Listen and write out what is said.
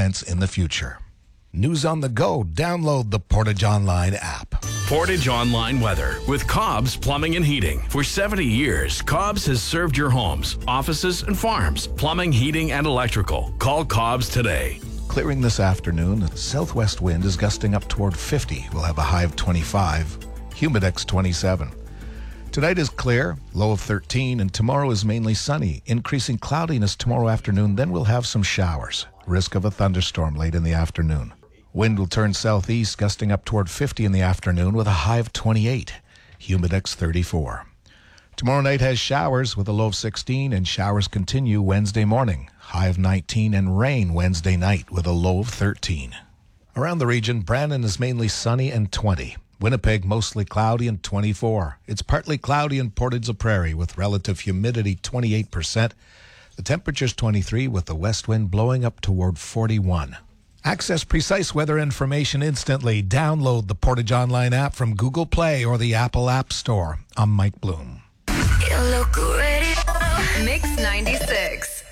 events in the future. News on the go. Download the Portage Online app. Portage Online weather with Cobb's Plumbing and Heating. For 70 years, Cobb's has served your homes, offices, and farms. Plumbing, heating, and electrical. Call Cobb's today. Clearing this afternoon, the southwest wind is gusting up toward 50. We'll have a high of 25, humidex 27. Tonight is clear, low of 13, and tomorrow is mainly sunny. Increasing cloudiness tomorrow afternoon, then we'll have some showers. Risk of a thunderstorm late in the afternoon. Wind will turn southeast, gusting up toward 50 in the afternoon with a high of 28, humidex 34. Tomorrow night has showers with a low of 16, and showers continue Wednesday morning, high of 19, and rain Wednesday night with a low of 13. Around the region, Brandon is mainly sunny and 20. Winnipeg mostly cloudy and 24. It's partly cloudy in Portage-la-Prairie with relative humidity 28%. The temperature's 23 with the west wind blowing up toward 41. Access precise weather information instantly. Download the Portage Online app from Google Play or the Apple App Store. I'm Mike Bloom. Mix 96.